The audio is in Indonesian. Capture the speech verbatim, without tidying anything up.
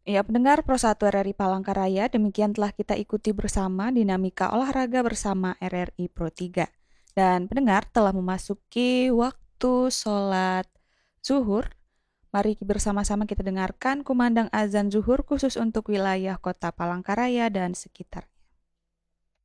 Ya, pendengar Pro satu R R I Palangkaraya, demikian telah kita ikuti bersama dinamika olahraga bersama R R I Pro tiga. Dan pendengar telah memasuki waktu sholat zuhur. Mari bersama-sama kita dengarkan kumandang azan zuhur khusus untuk wilayah kota Palangkaraya dan sekitar.